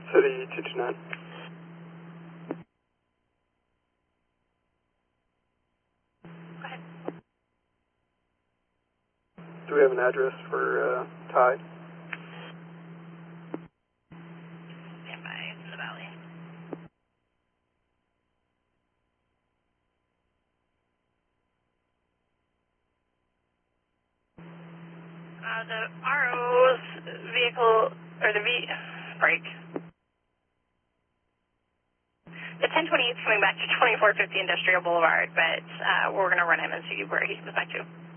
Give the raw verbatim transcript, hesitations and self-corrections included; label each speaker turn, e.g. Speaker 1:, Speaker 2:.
Speaker 1: City two two nine.
Speaker 2: Go ahead.
Speaker 1: Do we have an address for uh, Ty?
Speaker 2: Stand by. It's in the valley. Uh, the R O's vehicle, or the V, break. The ten twenty is coming back to twenty-four fifty Industrial Boulevard, but uh, we're going to run him and see where he comes back to.